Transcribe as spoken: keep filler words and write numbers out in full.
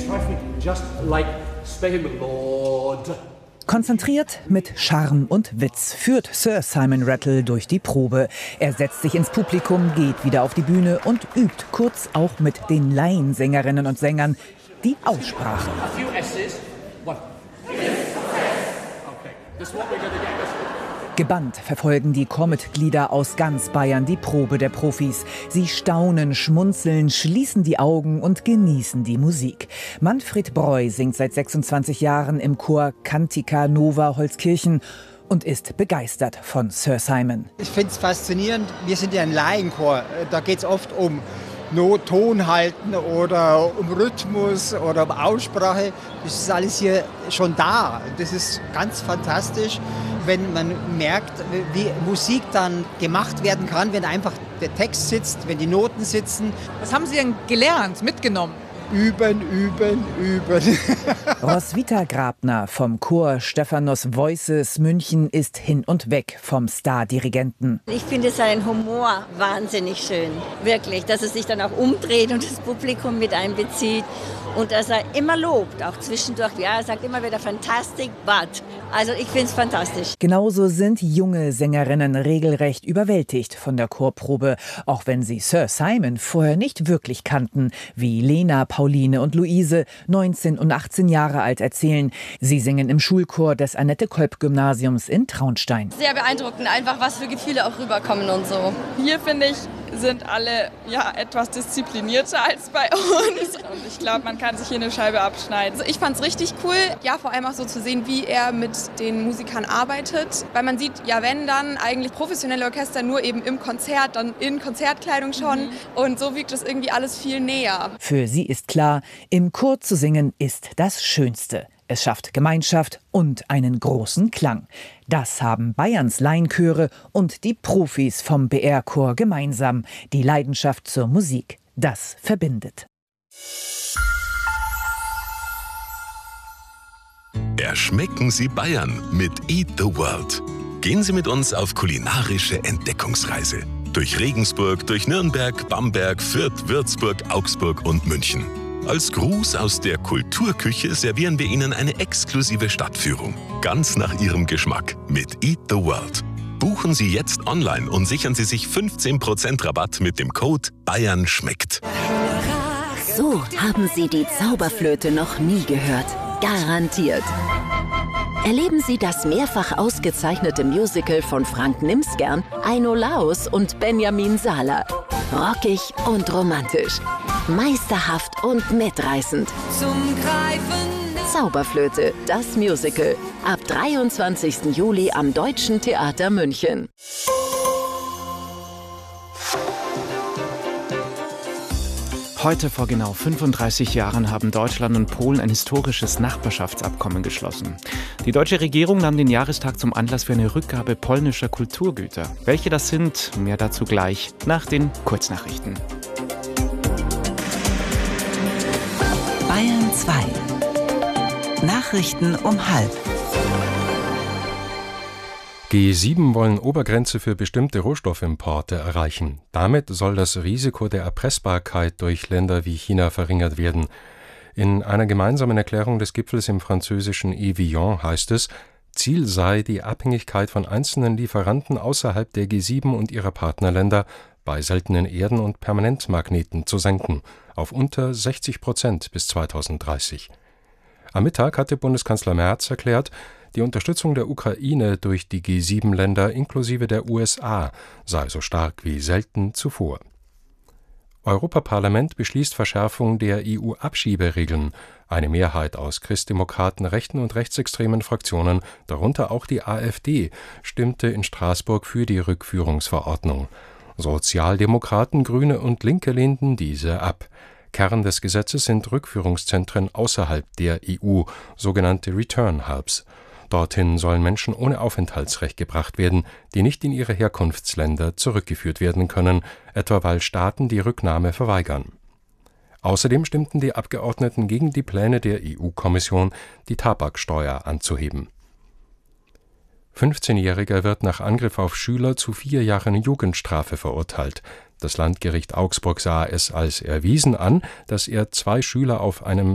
just like Spain, Lord. Konzentriert, mit Charme und Witz führt Sir Simon Rattle durch die Probe. Er setzt sich ins Publikum, geht wieder auf die Bühne und übt kurz auch mit den Laiensängerinnen und Sängern die Aussprache. Gebannt verfolgen die Chormitglieder aus ganz Bayern die Probe der Profis. Sie staunen, schmunzeln, schließen die Augen und genießen die Musik. Manfred Breu singt seit sechsundzwanzig Jahren im Chor Cantica Nova Holzkirchen und ist begeistert von Sir Simon. Ich finde es faszinierend. Wir sind ja ein Laienchor. Da geht es oft um Not, Ton halten oder um Rhythmus oder um Aussprache. Das ist alles hier schon da. Das ist ganz fantastisch, wenn man merkt, wie Musik dann gemacht werden kann, wenn einfach der Text sitzt, wenn die Noten sitzen. Was haben Sie denn gelernt, mitgenommen? Üben, üben, üben. Roswitha Grabner vom Chor Stephanos Voices München ist hin und weg vom Stardirigenten. Ich finde seinen Humor wahnsinnig schön. Wirklich, dass er sich dann auch umdreht und das Publikum mit einbezieht. Und dass er immer lobt, auch zwischendurch. Ja, er sagt immer wieder fantastic, but. Also ich finde es fantastisch. Genauso sind junge Sängerinnen regelrecht überwältigt von der Chorprobe, auch wenn sie Sir Simon vorher nicht wirklich kannten, wie Lena, Pauline und Luise, neunzehn und achtzehn Jahre alt, erzählen. Sie singen im Schulchor des Annette-Kolb-Gymnasiums in Traunstein. Sehr beeindruckend, einfach was für Gefühle auch rüberkommen und so. Hier finde ich, sind alle ja etwas disziplinierter als bei uns. Und ich glaube, man kann sich hier eine Scheibe abschneiden. Also ich fand es richtig cool, ja, vor allem auch so zu sehen, wie er mit den Musikern arbeitet. Weil man sieht, ja, wenn dann eigentlich professionelle Orchester nur eben im Konzert, dann in Konzertkleidung schon. Mhm. Und so wirkt das irgendwie alles viel näher. Für sie ist klar, im Chor zu singen ist das Schönste. Es schafft Gemeinschaft und einen großen Klang. Das haben Bayerns Laienchöre und die Profis vom B R-Chor gemeinsam. Die Leidenschaft zur Musik, das verbindet. Erschmecken Sie Bayern mit Eat the World. Gehen Sie mit uns auf kulinarische Entdeckungsreise. Durch Regensburg, durch Nürnberg, Bamberg, Fürth, Würzburg, Augsburg und München. Als Gruß aus der Kulturküche servieren wir Ihnen eine exklusive Stadtführung. Ganz nach Ihrem Geschmack mit Eat the World. Buchen Sie jetzt online und sichern Sie sich fünfzehn Prozent Rabatt mit dem Code Bayern schmeckt. So haben Sie die Zauberflöte noch nie gehört. Garantiert. Erleben Sie das mehrfach ausgezeichnete Musical von Frank Nimsgern, Aino Laus und Benjamin Sala. Rockig und romantisch. Meisterhaft und mitreißend. Zum Greifen. Zauberflöte, das Musical. Ab dreiundzwanzigsten Juli am Deutschen Theater München. Heute vor genau fünfunddreißig Jahren haben Deutschland und Polen ein historisches Nachbarschaftsabkommen geschlossen. Die deutsche Regierung nahm den Jahrestag zum Anlass für eine Rückgabe polnischer Kulturgüter. Welche das sind, mehr dazu gleich nach den Kurznachrichten. Bayern zwei. Nachrichten um halb. G sieben wollen Obergrenze für bestimmte Rohstoffimporte erreichen. Damit soll das Risiko der Erpressbarkeit durch Länder wie China verringert werden. In einer gemeinsamen Erklärung des Gipfels im französischen Evian heißt es, Ziel sei, die Abhängigkeit von einzelnen Lieferanten außerhalb der G sieben und ihrer Partnerländer bei seltenen Erden und Permanentmagneten zu senken, auf unter sechzig Prozent bis zweitausenddreißig. Am Mittag hatte Bundeskanzler Merz erklärt, die Unterstützung der Ukraine durch die G sieben Länder inklusive der U S A sei so stark wie selten zuvor. Europaparlament beschließt Verschärfung der E U-Abschieberegeln. Eine Mehrheit aus Christdemokraten, rechten und rechtsextremen Fraktionen, darunter auch die AfD, stimmte in Straßburg für die Rückführungsverordnung. Sozialdemokraten, Grüne und Linke lehnten diese ab. Kern des Gesetzes sind Rückführungszentren außerhalb der E U, sogenannte Return Hubs. Dorthin sollen Menschen ohne Aufenthaltsrecht gebracht werden, die nicht in ihre Herkunftsländer zurückgeführt werden können, etwa weil Staaten die Rücknahme verweigern. Außerdem stimmten die Abgeordneten gegen die Pläne der E U-Kommission, die Tabaksteuer anzuheben. fünfzehnjähriger wird nach Angriff auf Schüler zu vier Jahren Jugendstrafe verurteilt. Das Landgericht Augsburg sah es als erwiesen an, dass er zwei Schüler auf einem